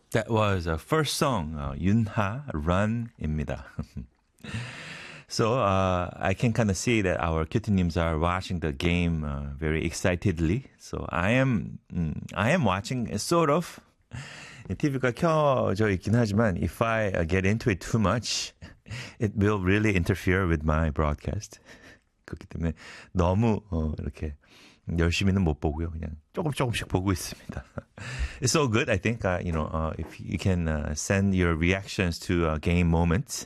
That was a first song, 윤하 Run입니다. So I can kind of see that our cutie-nims are watching the game very excitedly. So I am watching sort of. TV가 켜져 있긴 하지만 if I get into it too much, it will really interfere with my broadcast. 그렇기 때문에 너무 이렇게 열심히는 못 보고요. 그냥 조금씩 보고 있습니다. It's so good, I think. If you can send your reactions to game moments.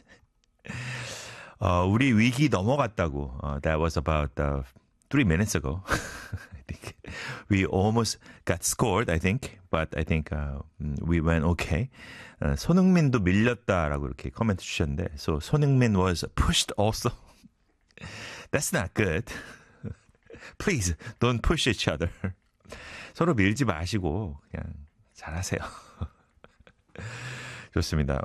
우리 위기 넘어갔다고. That was about 3 minutes ago. I think we almost got scored, I think. But I think we went okay. 손흥민도 밀렸다라고 이렇게 코멘트 주셨는데 So 손흥민 was pushed also. That's not good. Please, don't push each other. 서로 밀지 마시고 그냥 잘하세요. 좋습니다.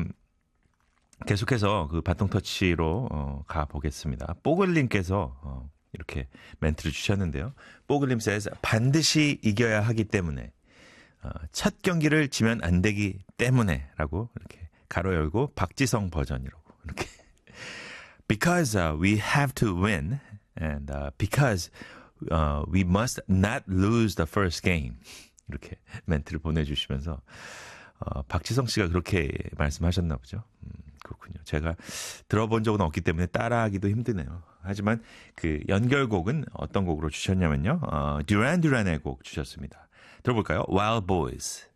계속해서 그 바통 터치로 가보겠습니다. 뽀글님께서 이렇게 멘트를 주셨는데요. 뽀글님 says 반드시 이겨야 하기 때문에 첫 경기를 지면 안 되기 때문에 라고 이렇게 가로 열고 박지성 버전이라고 이렇게 Because we have to win and because we must not lose the first game 이렇게 멘트를 보내주시면서 박지성 씨가 그렇게 말씀하셨나 보죠. 그렇군요. 제가 들어본 적은 없기 때문에 따라하기도 힘드네요. 하지만 그 연결곡은 어떤 곡으로 주셨냐면요. 듀란 듀란의 곡 주셨습니다. 들어볼까요? Wild Boys.